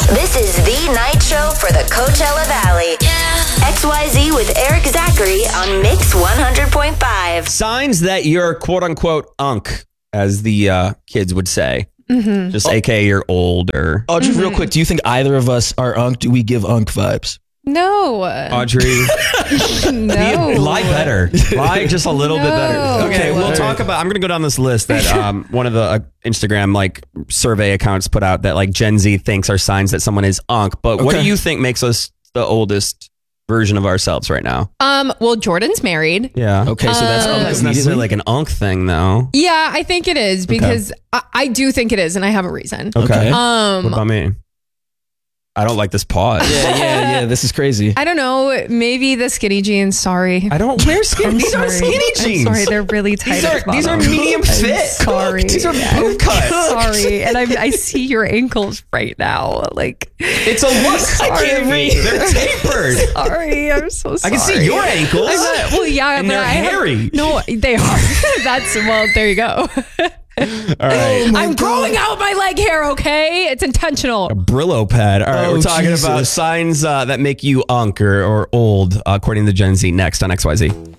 This is the night show for the Coachella Valley. Yeah. XYZ with Eric Zachary on Mix 100.5. Signs that you're quote unquote unk, as the kids would say. Mm-hmm. Just AKA you're old or... Audrey, real quick, do you think either of us are unk? Do we give unk vibes? No. Audrey, No. lie better. Lie just a little bit better. No. Okay, we'll talk about... I'm going to go down this list that one of the Instagram like survey accounts put out that like Gen Z thinks are signs that someone is unk. But what do you think makes us the oldest version of ourselves right now? Well, Jordan's married. Yeah. Okay, so that's unk It's immediately. necessarily like an unk thing though. Yeah, I think it is because I do think it is, and I have a reason. Okay. What about me? I don't like this pause. Yeah. This is crazy. I don't know. Maybe the skinny jeans. Sorry. I don't wear skinny. These aren't skinny jeans. I'm sorry, they're really tight. These are medium fit. Sorry. These are boot cuts. Sorry, and I see your ankles right now. Like It's a look. I can't read. They're tapered. sorry, I'm so sorry. I can see your ankles. Well, yeah, And but they're hairy. No, they are. There you go. All right. I'm growing out my leg hair. Okay, it's intentional. A Brillo pad. All right, we're talking about signs that make you unk or old, according to Gen Z. Next on XYZ.